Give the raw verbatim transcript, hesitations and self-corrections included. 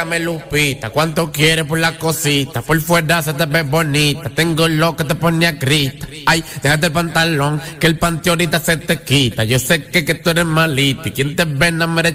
Dígame, Lupita, ¿cuánto quieres por la cosita? Por fuera se te ve bonita, tengo lo que te pone a grita. Ay, déjate el pantalón, que el panty ahorita se te quita. Yo sé que, que tú eres malita y quien te ve no merece